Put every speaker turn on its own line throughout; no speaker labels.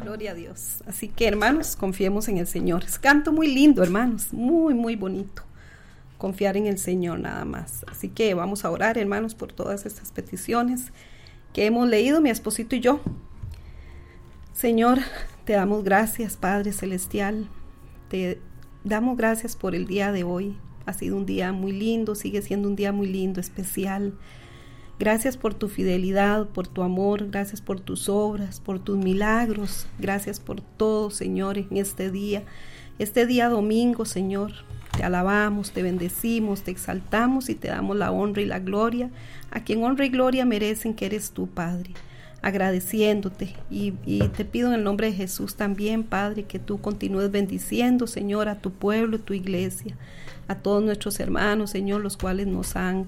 Gloria a Dios. Así que, hermanos, confiemos en el Señor. Es canto muy lindo, hermanos, muy, muy bonito. Confiar en el Señor nada más. Así que vamos a orar, hermanos, por todas estas peticiones que hemos leído, mi esposito y yo. Señor, te damos gracias, Padre Celestial. Te damos gracias por el día de hoy. Ha sido un día muy lindo, sigue siendo un día muy lindo, especial. Gracias por tu fidelidad, por tu amor, gracias por tus obras, por tus milagros, gracias por todo, Señor, en este día domingo, Señor. Te alabamos, te bendecimos, te exaltamos y te damos la honra y la gloria, a quien honra y gloria merecen, que eres tú, Padre. Agradeciéndote y te pido en el nombre de Jesús también, Padre, que tú continúes bendiciendo, Señor, a tu pueblo, tu iglesia, a todos nuestros hermanos, Señor, los cuales nos han...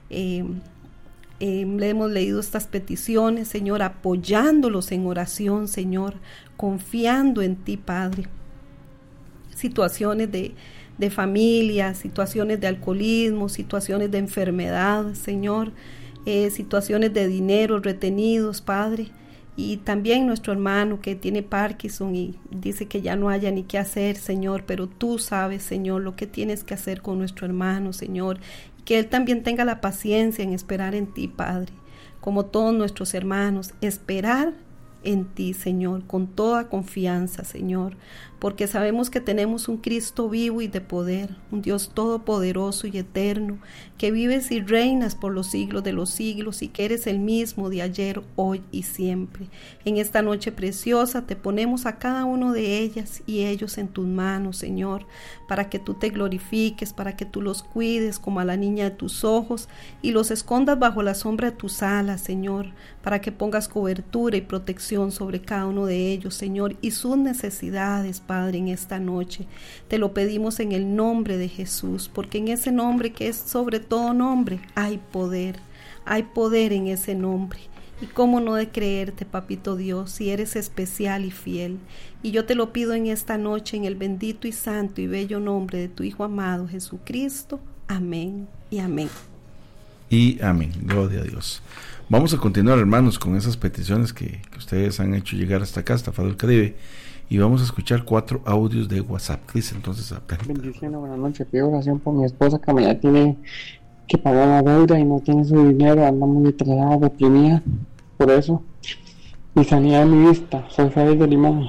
le hemos leído estas peticiones, Señor, apoyándolos en oración, Señor, confiando en ti, Padre. Situaciones de familia, situaciones de alcoholismo, situaciones de enfermedad, Señor, situaciones de dinero retenidos, Padre, y también nuestro hermano que tiene Parkinson y dice que ya no haya ni qué hacer, Señor, pero tú sabes, Señor, lo que tienes que hacer con nuestro hermano, Señor, que él también tenga la paciencia en esperar en ti, Padre, como todos nuestros hermanos, esperar en ti, Señor, con toda confianza, Señor, porque sabemos que tenemos un Cristo vivo y de poder, un Dios todopoderoso y eterno, que vives y reinas por los siglos de los siglos y que eres el mismo de ayer, hoy y siempre. En esta noche preciosa te ponemos a cada uno de ellas y ellos en tus manos, Señor, para que tú te glorifiques, para que tú los cuides como a la niña de tus ojos y los escondas bajo la sombra de tus alas, Señor, para que pongas cobertura y protección sobre cada uno de ellos, Señor, y sus necesidades, Padre, en esta noche. Te lo pedimos en el nombre de Jesús, porque en ese nombre que es sobre todo nombre, hay poder en ese nombre. Y cómo no de creerte, Papito Dios, si eres especial y fiel. Y yo te lo pido en esta noche, en el bendito y santo y bello nombre de tu Hijo amado Jesucristo. Amén y amén.
Y amén, gloria a Dios. Vamos a continuar, hermanos, con esas peticiones que ustedes han hecho llegar hasta acá, hasta Fado del Caribe, y vamos a escuchar 4 audios de WhatsApp. Dice entonces,
bendiciones, buenas noches. Pido oración por mi esposa, que ya tiene que pagar la deuda y no tiene su dinero, anda muy detrasada, deprimida por eso, y sanidad de mi vista. Soy Fabio de Limón.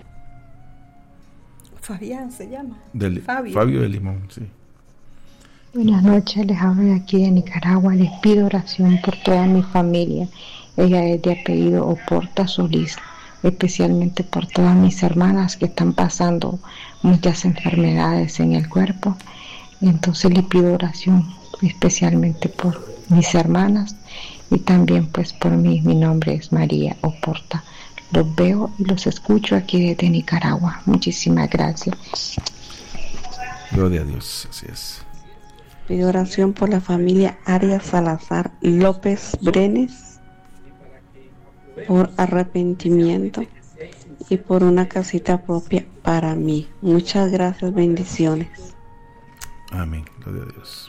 Fabián se llama.
Fabio de Limón, sí.
Buenas noches, les hablo de aquí de Nicaragua. Les pido oración por toda mi familia. Ella es de apellido Oporta Solís, especialmente por todas mis hermanas que están pasando muchas enfermedades en el cuerpo. Entonces le pido oración especialmente por mis hermanas y también pues por mí. Mi nombre es María Oporta. Los veo y los escucho aquí desde Nicaragua. Muchísimas gracias.
Gloria a Dios, así es.
Pido oración por la familia Arias Salazar López Brenes, por arrepentimiento y por una casita propia para mí. Muchas gracias, bendiciones.
Amén, gloria a Dios.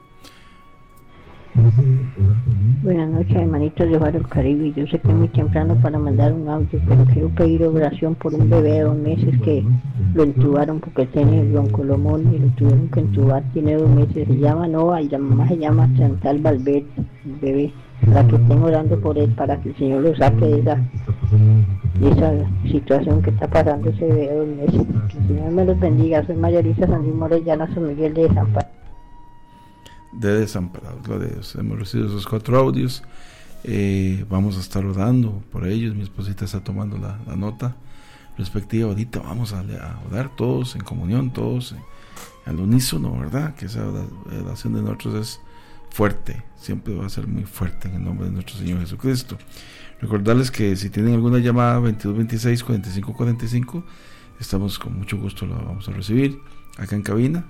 Buenas noches, hermanitos de Faro del Caribe. Yo sé que es muy temprano para mandar un audio, pero quiero pedir oración por un bebé de 2 meses que lo entubaron porque tiene broncolomón y lo tuvieron que entubar. Tiene 2 meses, se llama Noah y la mamá se llama Chantal Valverde, el bebé. Para que estén orando por él, para que el Señor lo saque de esa situación que está pasando ese bebé de 2 meses. Que el Señor me los bendiga. Soy Mayarisa San Luis Morellana, San Miguel de Desamparados.
De Desamparados, gloria a Dios. Hemos recibido esos 4 audios. Vamos a estar orando por ellos. Mi esposita está tomando la nota respectiva. Ahorita vamos a orar todos en comunión, todos al unísono, ¿verdad? Que esa oración de nosotros es fuerte, siempre va a ser muy fuerte en el nombre de nuestro Señor Jesucristo. Recordarles que si tienen alguna llamada 2226-4545, estamos con mucho gusto, la vamos a recibir acá en cabina.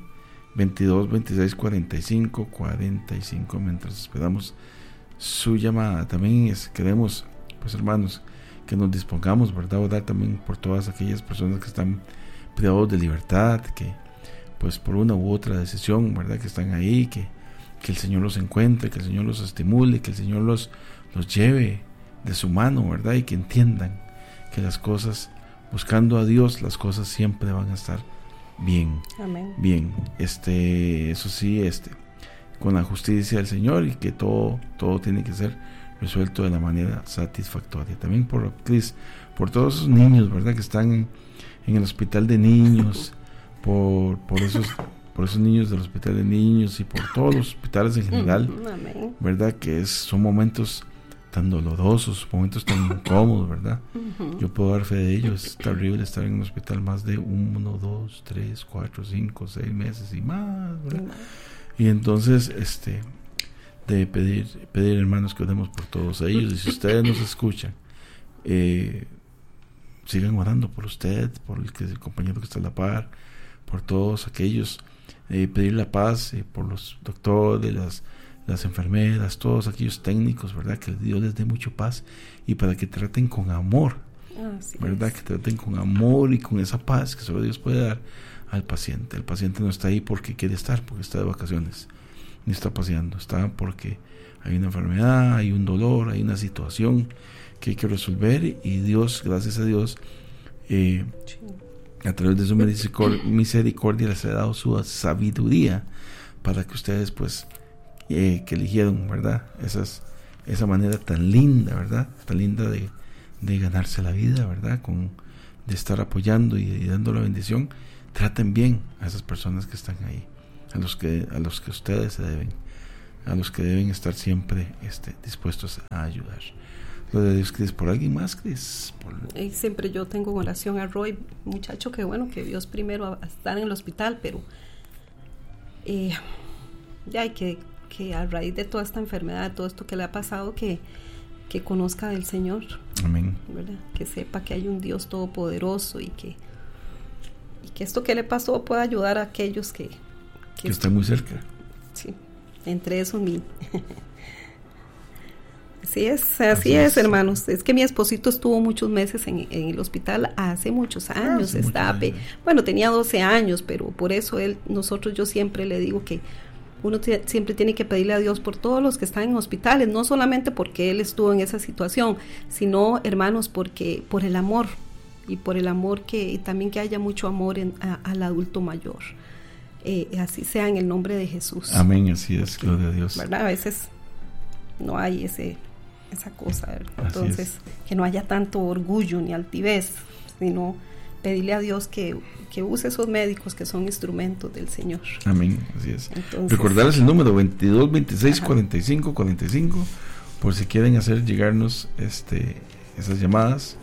2226-4545, mientras esperamos su llamada. También queremos, pues hermanos, que nos dispongamos, ¿verdad? Orar también por todas aquellas personas que están privados de libertad, que pues por una u otra decisión, ¿verdad? Que están ahí, que el Señor los encuentre, que el Señor los estimule, que el Señor los lleve de su mano, ¿verdad? Y que entiendan que las cosas buscando a Dios, las cosas siempre van a estar bien.
Amén.
Bien, eso sí, con la justicia del Señor, y que todo tiene que ser resuelto de la manera satisfactoria. También por todos esos niños, ¿verdad?, que están en el hospital de niños, por esos niños del hospital de niños y por todos los hospitales en general, ¿verdad?, que son momentos tan dolorosos, momentos tan incómodos, ¿verdad? Yo puedo dar fe de ello. Es terrible estar en un hospital más de 1, 2, 3, 4, 5, 6 meses y más, ¿verdad? Y entonces, de pedir, hermanos, que oremos por todos ellos. Y si ustedes nos escuchan, sigan orando por usted, por el compañero que está a la par, por todos aquellos, pedir la paz, por los doctores, las enfermeras, todos aquellos técnicos, ¿verdad?, que Dios les dé mucha paz, y para que traten con amor, ¿verdad?, que traten con amor y con esa paz que solo Dios puede dar al paciente. El paciente no está ahí porque quiere estar, porque está de vacaciones, ni está paseando, está porque hay una enfermedad, hay un dolor, hay una situación que hay que resolver, y Dios, gracias a Dios, a través de su misericordia les ha dado su sabiduría para que ustedes, pues, que eligieron, ¿verdad?, esa manera tan linda, ¿verdad?, tan linda de ganarse la vida, ¿verdad?, de estar apoyando y dando la bendición. Traten bien a esas personas que están ahí, a los que ustedes se deben, a los que deben estar siempre dispuestos a ayudar. Gloria a Dios. Cris, ¿por alguien más, Cris?
Siempre yo tengo en oración a Roy, muchacho que Dios primero a estar en el hospital, pero ya hay que a raíz de toda esta enfermedad, todo esto que le ha pasado, que conozca del Señor.
Amén.
¿Verdad? Que sepa que hay un Dios todopoderoso, y que esto que le pasó pueda ayudar a aquellos que
están muy cerca.
Sí, entre esos mí. Así es, hermanos. Es que mi esposito estuvo muchos meses en el hospital hace muchos años. Tenía 12 años, pero por eso yo siempre le digo que uno siempre tiene que pedirle a Dios por todos los que están en hospitales, no solamente porque él estuvo en esa situación, sino, hermanos, porque por el amor, y por el amor y también que haya mucho amor al adulto mayor. Así sea, en el nombre de Jesús.
Amén, así es, gloria a Dios.
¿Verdad? A veces no hay esa cosa, ¿verdad? Entonces, que no haya tanto orgullo ni altivez, sino pedirle a Dios que use esos médicos que son instrumentos del Señor.
Amén, así es.
Entonces,
recordarles el número 22 26 45 45 por si quieren hacer llegarnos esas llamadas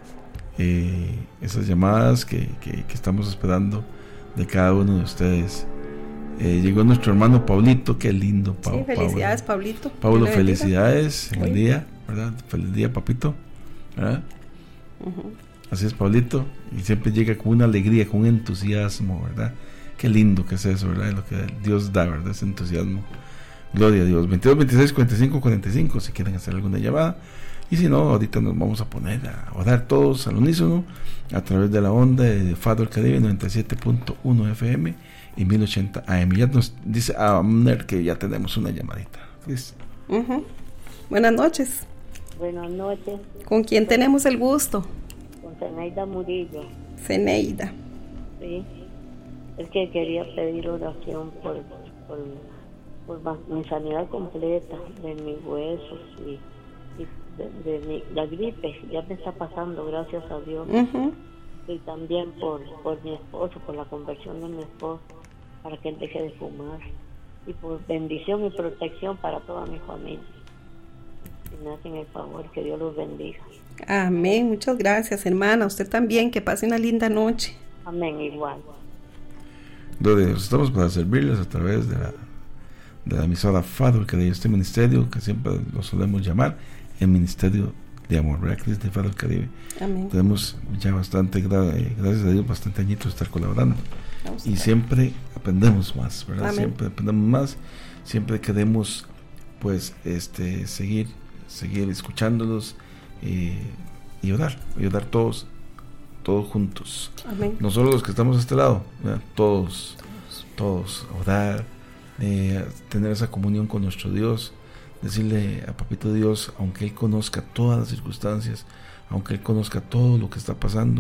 que estamos esperando de cada uno de ustedes. Llegó nuestro hermano Paulito, qué lindo.
Felicidades, Pablito.
Paulo, felicidades en el día, ¿verdad? Feliz día, papito, ¿verdad? Así es, Paulito, y siempre llega con una alegría, con un entusiasmo, ¿verdad? Qué lindo que es eso, ¿verdad? Lo que Dios da, ¿verdad? Ese entusiasmo. Gloria a Dios. 22 26 45 45 si quieren hacer alguna llamada. Y si no, ahorita nos vamos a poner a orar todos al unísono a través de la onda de Fado del Caribe 97.1 FM y 1080 AM. Ya nos dice Amner que ya tenemos una llamadita. ¿Sí?
Buenas noches.
Buenas noches.
¿Con quién tenemos el gusto?
Con Zeneida Murillo.
Zeneida.
Sí. Es que quería pedir oración por mi sanidad completa de mis huesos y de la gripe. Ya me está pasando, gracias a Dios. Y también por mi esposo, por la conversión de mi esposo, para que él deje de fumar. Y por bendición y protección para toda mi familia. Y me hacen el favor, que Dios los bendiga.
Amén, muchas gracias, hermana. Usted también, que pase una linda noche.
Amén, igual.
Donde estamos para servirles a través de la emisora Fado, que de este ministerio, que siempre lo solemos llamar el Ministerio de Amor, ¿verdad? Cris, de Fado del Caribe.
Amén.
Tenemos ya bastante, gracias a Dios, bastante añitos de estar colaborando. Y siempre aprendemos más, ¿verdad?
Amén.
Siempre aprendemos más, siempre queremos, pues, seguir escuchándolos y orar todos juntos.
Amén.
No solo los que estamos a este lado, ¿verdad? Todos orar, tener esa comunión con nuestro Dios, decirle a Papito Dios, aunque Él conozca todas las circunstancias, aunque Él conozca todo lo que está pasando,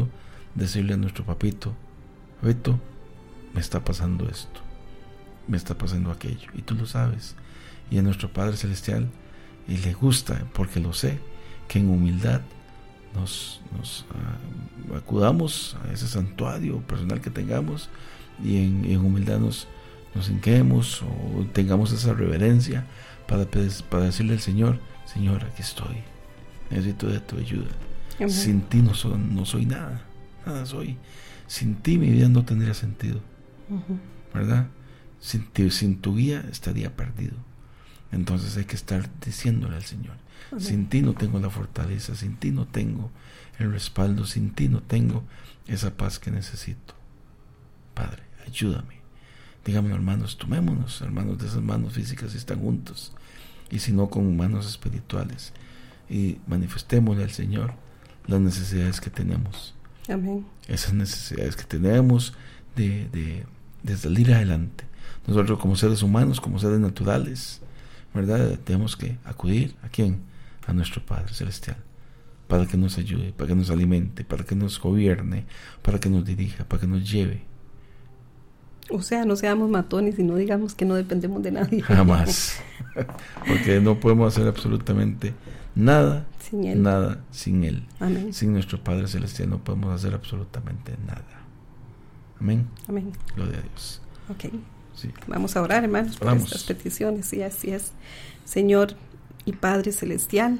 decirle a nuestro papito: papito, me está pasando esto, me está pasando aquello, y tú lo sabes. Y a nuestro Padre Celestial, y le gusta, porque lo sé, que en humildad nos acudamos a ese santuario personal que tengamos, y en humildad nos hinquemos o tengamos esa reverencia para decirle al Señor: Señor, aquí estoy, necesito de tu ayuda. Amén. Sin ti no soy nada soy. Sin ti mi vida no tendría sentido, ¿verdad? Sin tu guía estaría perdido. Entonces hay que estar diciéndole al Señor: amén. Sin ti no tengo la fortaleza, sin ti no tengo el respaldo, sin ti no tengo esa paz que necesito. Padre, ayúdame. Dígame, hermanos, tomémonos, hermanos, de esas manos físicas si están juntos, y si no, con manos espirituales, y manifestémosle al Señor las necesidades que tenemos.
Amén.
Esas necesidades que tenemos de salir adelante. Nosotros, como seres humanos, como seres naturales, ¿verdad?, tenemos que acudir ¿a quién? A nuestro Padre Celestial, para que nos ayude, para que nos alimente, para que nos gobierne, para que nos dirija, para que nos lleve.
O sea, no seamos matones y no digamos que no dependemos de nadie.
Jamás. Porque no podemos hacer absolutamente nada sin Él. Nada sin Él. Amén. Sin nuestro Padre Celestial no podemos hacer absolutamente nada. Amén.
Amén.
Gloria a Dios.
Ok. Sí. Vamos a orar, hermanos, por estas peticiones. Sí, así es. Señor y Padre Celestial,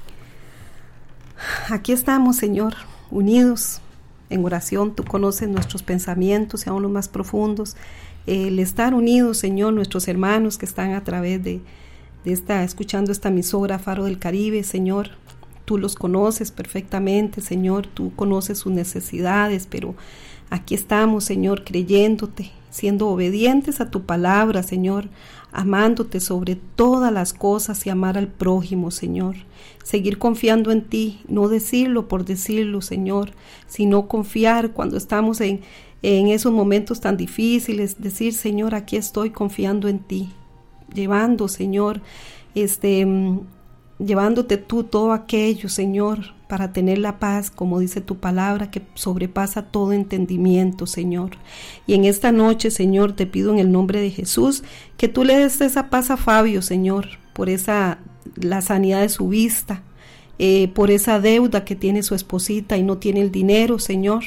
aquí estamos, Señor, unidos en oración. Tú conoces nuestros pensamientos y aún los más profundos. El estar unidos, Señor, nuestros hermanos que están a través de escuchando esta emisora Faro del Caribe, Señor, tú los conoces perfectamente, Señor, tú conoces sus necesidades, pero aquí estamos, Señor, creyéndote, siendo obedientes a tu palabra, Señor, amándote sobre todas las cosas y amar al prójimo, Señor. Seguir confiando en ti, no decirlo por decirlo, Señor, sino confiar cuando estamos en esos momentos tan difíciles, decir: Señor, aquí estoy confiando en ti, llevando, Señor, llevándote tú todo aquello, Señor, para tener la paz, como dice tu palabra, que sobrepasa todo entendimiento, Señor. Y en esta noche, Señor, te pido en el nombre de Jesús que tú le des esa paz a Fabio, Señor, por la sanidad de su vista, por esa deuda que tiene su esposita y no tiene el dinero, Señor.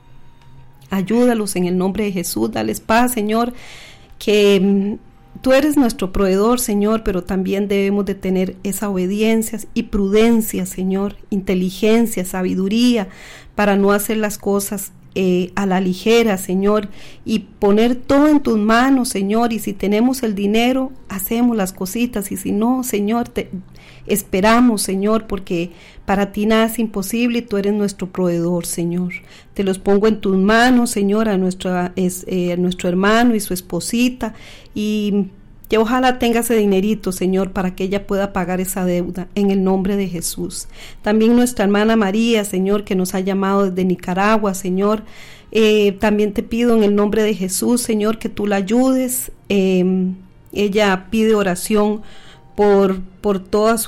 Ayúdalos en el nombre de Jesús, dales paz, Señor, que tú eres nuestro proveedor, Señor, pero también debemos de tener esa obediencia y prudencia, Señor, inteligencia, sabiduría, para no hacer las cosas a la ligera, Señor, y poner todo en tus manos, Señor. Y si tenemos el dinero, hacemos las cositas, y si no, Señor, te esperamos, Señor, porque para ti nada es imposible y tú eres nuestro proveedor, Señor. Te los pongo en tus manos, Señor, a nuestro hermano y su esposita, y que ojalá tenga ese dinerito, Señor, para que ella pueda pagar esa deuda, en el nombre de Jesús. También nuestra hermana María, Señor, que nos ha llamado desde Nicaragua, Señor, también te pido en el nombre de Jesús, Señor, que tú la ayudes. Ella pide oración por toda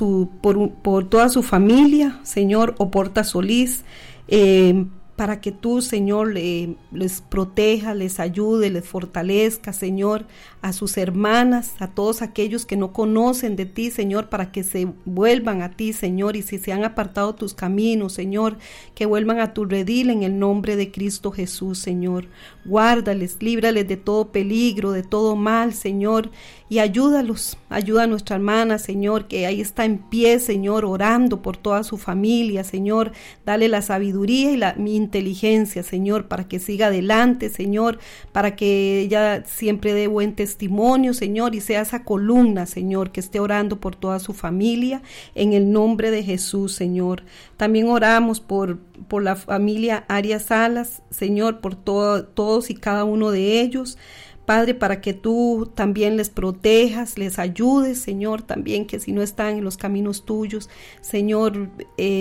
su familia, Señor, Oporta Solís, para que tú, Señor, les proteja, les ayude, les fortalezca, Señor, a sus hermanas, a todos aquellos que no conocen de ti, Señor, para que se vuelvan a ti, Señor, y si se han apartado tus caminos, Señor, que vuelvan a tu redil en el nombre de Cristo Jesús, Señor. Guárdales, líbrales de todo peligro, de todo mal, Señor, y ayúdalos, ayuda a nuestra hermana, Señor, que ahí está en pie, Señor, orando por toda su familia, Señor. Dale la sabiduría y mi inteligencia, Señor, para que siga adelante, Señor, para que ella siempre dé buen testimonio, Señor, y sea esa columna, Señor, que esté orando por toda su familia, en el nombre de Jesús, Señor. También oramos por la familia Arias Salas, Señor, por todos y cada uno de ellos, Padre, para que tú también les protejas, les ayudes, Señor, también que si no están en los caminos tuyos, Señor,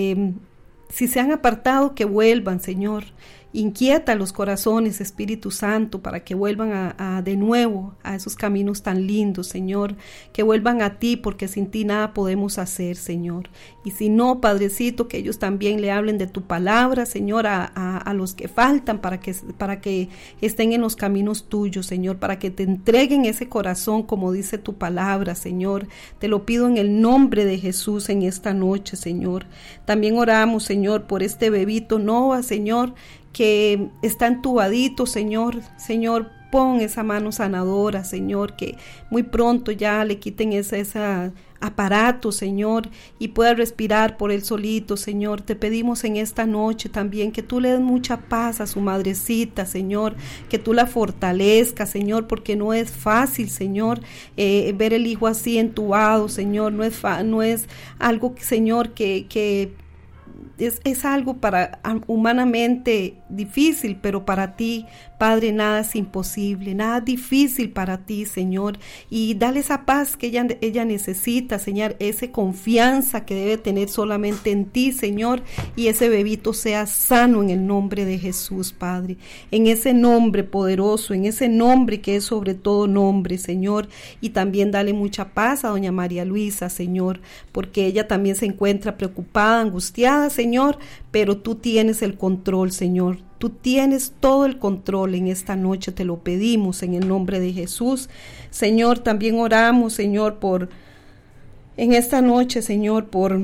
si se han apartado, que vuelvan, Señor. Inquieta los corazones, Espíritu Santo, para que vuelvan de nuevo a esos caminos tan lindos, Señor, que vuelvan a ti, porque sin ti nada podemos hacer, Señor. Y si no, Padrecito, que ellos también le hablen de tu palabra, Señor, a a los que faltan para que estén en los caminos tuyos, Señor, para que te entreguen ese corazón como dice tu palabra, Señor. Te lo pido en el nombre de Jesús en esta noche, Señor. También oramos, Señor, por este bebito Nova, Señor, que está entubadito, Señor. Señor, pon esa mano sanadora, Señor, que muy pronto ya le quiten ese aparato, Señor, y pueda respirar por él solito, Señor. Te pedimos en esta noche también que tú le des mucha paz a su madrecita, Señor, que tú la fortalezcas, Señor, porque no es fácil, Señor, ver el hijo así entubado, Señor. No es algo, Señor, que es algo para humanamente difícil, pero para ti, Padre, nada es imposible, nada difícil para ti, Señor, y dale esa paz que ella necesita, Señor, esa confianza que debe tener solamente en ti, Señor, y ese bebito sea sano en el nombre de Jesús, Padre, en ese nombre poderoso, en ese nombre que es sobre todo nombre, Señor, y también dale mucha paz a doña María Luisa, Señor, porque ella también se encuentra preocupada, angustiada, Señor, pero tú tienes el control, Señor. Tú tienes todo el control en esta noche, te lo pedimos en el nombre de Jesús. Señor, también oramos, Señor, en esta noche, Señor, por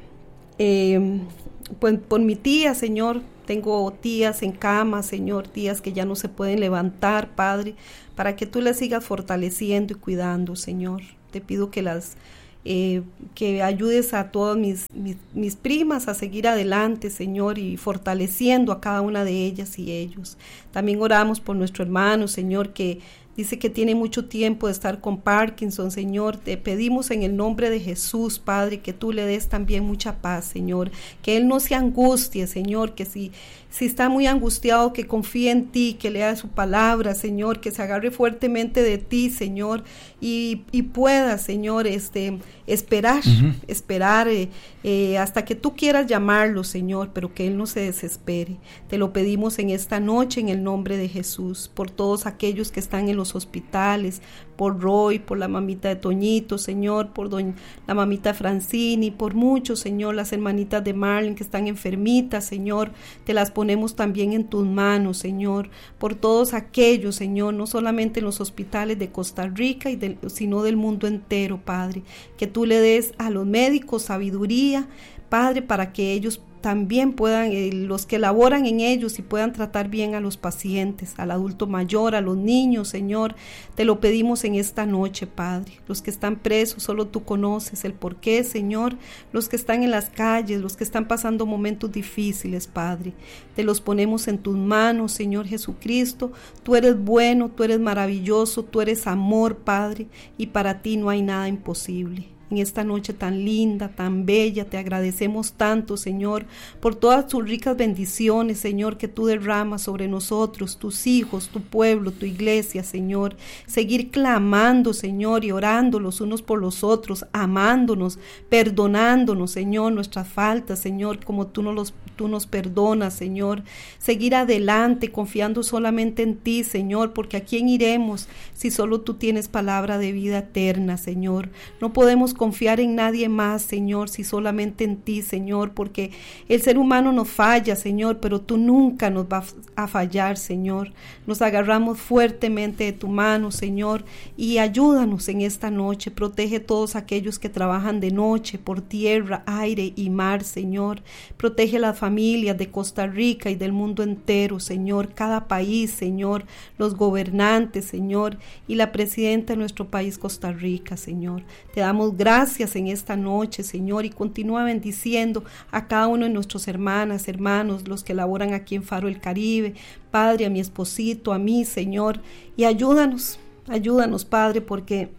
mi tía, Señor. Tengo tías en cama, Señor, tías que ya no se pueden levantar, Padre, para que tú las sigas fortaleciendo y cuidando, Señor. Te pido que ayudes a todas mis primas a seguir adelante, Señor, y fortaleciendo a cada una de ellas y ellos. También oramos por nuestro hermano, Señor, que dice que tiene mucho tiempo de estar con Parkinson, Señor. Te pedimos en el nombre de Jesús, Padre, que tú le des también mucha paz, Señor. Que él no se angustie, Señor, que si está muy angustiado, que confíe en ti, que lea su palabra, Señor, que se agarre fuertemente de ti, Señor, y pueda, Señor, esperar hasta que tú quieras llamarlo, Señor, pero que él no se desespere. Te lo pedimos en esta noche en el nombre de Jesús, por todos aquellos que están en los hospitales, por Roy, por la mamita de Toñito, Señor, por la mamita Francini, por muchos, Señor, las hermanitas de Marlene que están enfermitas, Señor, te las ponemos también en tus manos, Señor, por todos aquellos, Señor, no solamente en los hospitales de Costa Rica, sino del mundo entero, Padre, que tú le des a los médicos sabiduría, Padre, para que ellos también puedan, los que laboran en ellos y puedan tratar bien a los pacientes, al adulto mayor, a los niños, Señor, te lo pedimos en esta noche, Padre. Los que están presos, solo tú conoces el porqué, Señor. Los que están en las calles, los que están pasando momentos difíciles, Padre, te los ponemos en tus manos, Señor Jesucristo. Tú eres bueno, tú eres maravilloso, tú eres amor, Padre, y para ti no hay nada imposible. En esta noche tan linda, tan bella, te agradecemos tanto, Señor, por todas tus ricas bendiciones, Señor, que tú derramas sobre nosotros, tus hijos, tu pueblo, tu iglesia, Señor. Seguir clamando, Señor, y orando los unos por los otros, amándonos, perdonándonos, Señor, nuestras faltas, Señor, como tú nos perdonas, Señor. Seguir adelante, confiando solamente en ti, Señor, porque ¿a quién iremos si solo tú tienes palabra de vida eterna, Señor? No podemos confiar en nadie más, Señor, si solamente en ti, Señor, porque el ser humano nos falla, Señor, pero tú nunca nos vas a fallar, Señor. Nos agarramos fuertemente de tu mano, Señor, y ayúdanos en esta noche. Protege a todos aquellos que trabajan de noche, por tierra, aire y mar, Señor. Protege las familias de Costa Rica y del mundo entero, Señor, cada país, Señor, los gobernantes, Señor, y la presidenta de nuestro país, Costa Rica, Señor. Te damos gracias en esta noche, Señor, y continúa bendiciendo a cada uno de nuestros hermanos, los que laboran aquí en Faro del Caribe, Padre, a mi esposito, a mí, Señor, y ayúdanos, Padre, porque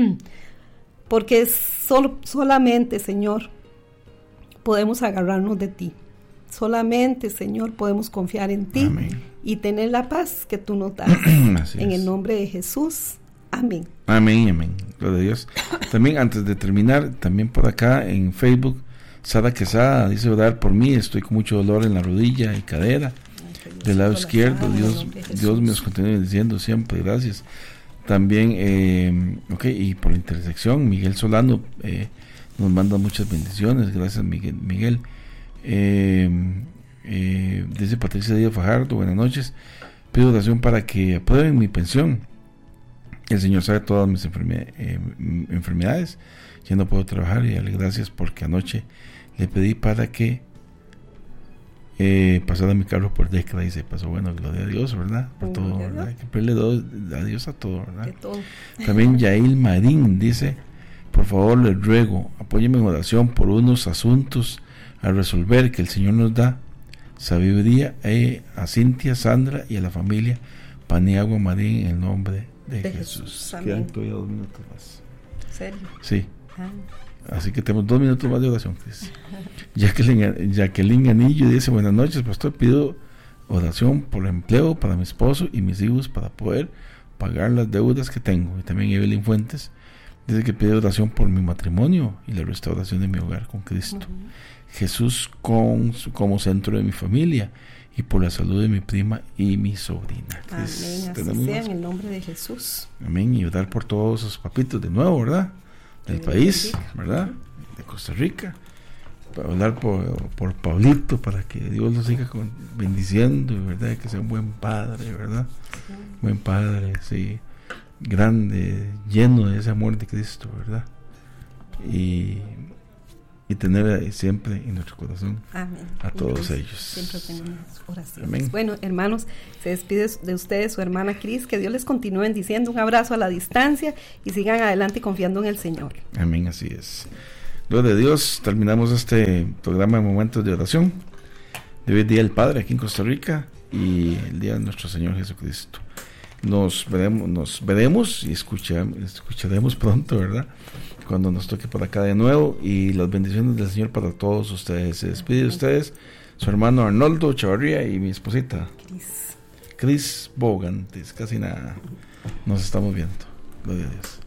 solamente, Señor, podemos agarrarnos de ti. Solamente, Señor, podemos confiar en ti. Amén. Y tener la paz que tú nos das. En el nombre de Jesús. Amén.
Amén, amén. Gloria a Dios. También, antes de terminar, también por acá en Facebook, Sada Quesada dice: orar por mí, estoy con mucho dolor en la rodilla y cadera del lado izquierdo. Dios me los continúe diciendo siempre, gracias. También, y por la intersección, Miguel Solano nos manda muchas bendiciones, gracias Miguel. Dice Patricia Díaz Fajardo, buenas noches. Pido oración para que aprueben mi pensión. El Señor sabe todas mis enfermedades. Ya no puedo trabajar y darle gracias porque anoche le pedí para que pasara mi carro por década y se pasó. Bueno, gloria a Dios, ¿verdad? Por todo, ¿verdad? Hay que pedirle a Dios a todo, ¿verdad? También Yael Marín dice: por favor, les ruego, apóyeme en oración por unos asuntos a resolver, que el Señor nos da sabiduría a Cintia, Sandra y a la familia Paniagua Marín, en el nombre de Jesús. Quedan todavía 2 minutos más.
¿Serio?
Sí. Así que tenemos 2 minutos más de oración, Cris. Jacqueline Anillo dice: buenas noches, pastor, pido oración por empleo para mi esposo y mis hijos para poder pagar las deudas que tengo. Y también Evelyn Fuentes dice que pide oración por mi matrimonio y la restauración de mi hogar con Cristo. Jesús como centro de mi familia y por la salud de mi prima y mi sobrina.
Amén, así sea, en el nombre de Jesús.
Amén, y orar por todos esos papitos de nuevo, ¿verdad? Del país, ¿verdad? De Costa Rica. Para hablar por Pablito, para que Dios lo siga bendiciendo, ¿verdad? Que sea un buen padre, ¿verdad? Sí. Buen padre, sí. Grande, lleno de ese amor de Cristo, ¿verdad? Y tener siempre en nuestro corazón. Amén. A todos ellos.
Siempre tenemos oraciones. Amén. Bueno, hermanos, se despide de ustedes su hermana Cris, que Dios les continúe bendiciendo. Un abrazo a la distancia y sigan adelante confiando en el Señor.
Amén, así es. Gloria a Dios, terminamos este programa de Momentos de Oración. De hoy es Día del Padre aquí en Costa Rica y el Día de nuestro Señor Jesucristo. Nos veremos y escucharemos pronto, ¿verdad? Cuando nos toque por acá de nuevo, y las bendiciones del Señor para todos ustedes. Se despide de ustedes su hermano Arnoldo Chavarría y mi esposita Cris Bogantes. Casi nada. Nos estamos viendo. Gloria a Dios.